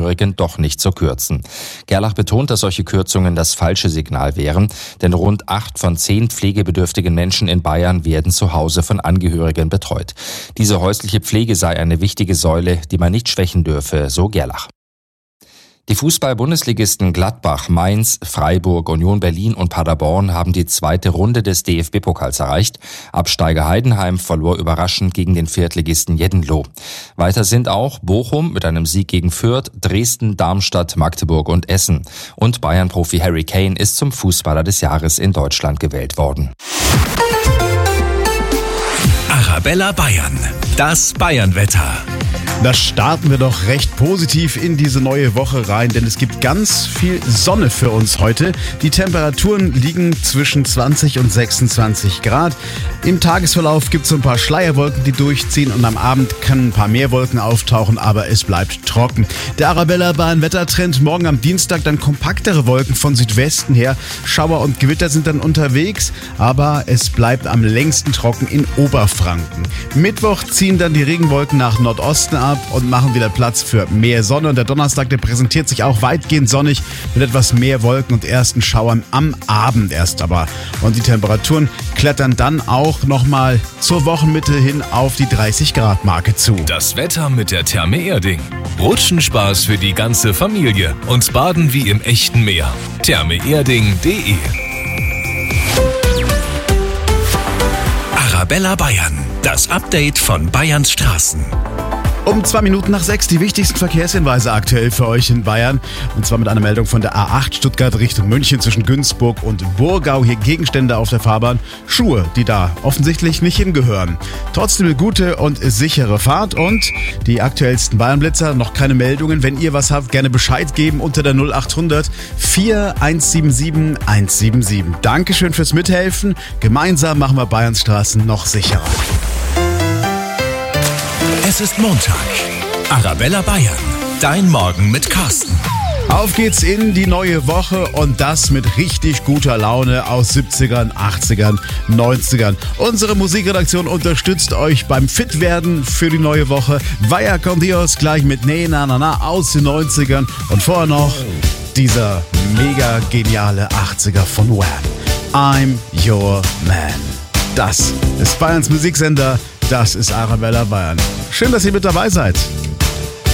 Angehörigen doch nicht zu kürzen. Gerlach betont, dass solche Kürzungen das falsche Signal wären, denn rund 8 von 10 pflegebedürftigen Menschen in Bayern werden zu Hause von Angehörigen betreut. Diese häusliche Pflege sei eine wichtige Säule, die man nicht schwächen dürfe, so Gerlach. Die Fußball-Bundesligisten Gladbach, Mainz, Freiburg, Union Berlin und Paderborn haben die zweite Runde des DFB-Pokals erreicht. Absteiger Heidenheim verlor überraschend gegen den Viertligisten Jeddenloh. Weiter sind auch Bochum mit einem Sieg gegen Fürth, Dresden, Darmstadt, Magdeburg und Essen. Und Bayern-Profi Harry Kane ist zum Fußballer des Jahres in Deutschland gewählt worden. Arabella Bayern, das Bayern-Wetter. Da starten wir doch recht positiv in diese neue Woche rein, denn es gibt ganz viel Sonne für uns heute. Die Temperaturen liegen zwischen 20 und 26 Grad. Im Tagesverlauf gibt es so ein paar Schleierwolken, die durchziehen und am Abend können ein paar mehr Wolken auftauchen, aber es bleibt trocken. Der Arabella Bayern Wettertrend morgen am Dienstag dann kompaktere Wolken von Südwesten her. Schauer und Gewitter sind dann unterwegs, aber es bleibt am längsten trocken in Oberfranken. Mittwoch ziehen dann die Regenwolken nach Nordosten ab und machen wieder Platz für mehr Sonne. Und der Donnerstag, der präsentiert sich auch weitgehend sonnig mit etwas mehr Wolken und ersten Schauern am Abend erst aber. Und die Temperaturen klettern dann auch nochmal zur Wochenmitte hin auf die 30-Grad-Marke zu. Das Wetter mit der Therme Erding. Rutschenspaß für die ganze Familie und Baden wie im echten Meer. thermeerding.de. Arabella Bayern, das Update von Bayerns Straßen. Um 2 Minuten nach 6 die wichtigsten Verkehrshinweise aktuell für euch in Bayern. Und zwar mit einer Meldung von der A8 Stuttgart Richtung München zwischen Günzburg und Burgau. Hier Gegenstände auf der Fahrbahn. Schuhe, die da offensichtlich nicht hingehören. Trotzdem eine gute und sichere Fahrt und die aktuellsten Bayern-Blitzer. Noch keine Meldungen. Wenn ihr was habt, gerne Bescheid geben unter der 0800 4177 177. Dankeschön fürs Mithelfen. Gemeinsam machen wir Bayerns Straßen noch sicherer. Es ist Montag. Arabella Bayern. Dein Morgen mit Carsten. Auf geht's in die neue Woche und das mit richtig guter Laune aus 70ern, 80ern, 90ern. Unsere Musikredaktion unterstützt euch beim Fitwerden für die neue Woche. Vaya con Dios gleich mit Nee Na Na Na aus den 90ern und vorher noch dieser mega geniale 80er von Wham. I'm Your Man. Das ist Bayerns Musiksender. Das ist Arabella Bayern. Schön, dass ihr mit dabei seid.